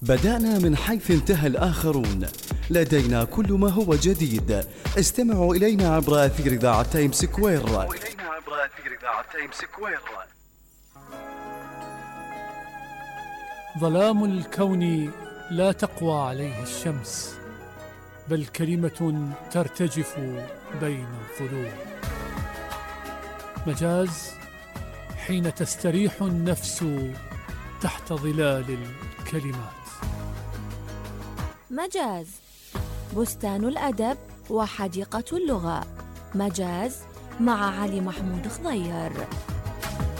بدأنا من حيث انتهى الآخرون، لدينا كل ما هو جديد. استمعوا إلينا عبر أثير إذاعة تايم سكوير. ظلام الكون لا تقوى عليه الشمس، بل كلمة ترتجف بين الظلوم. مجاز حين تستريح النفس تحت ظلال الكلمات. مجاز بستان الأدب وحديقة اللغة. مجاز مع علي محمود خضير.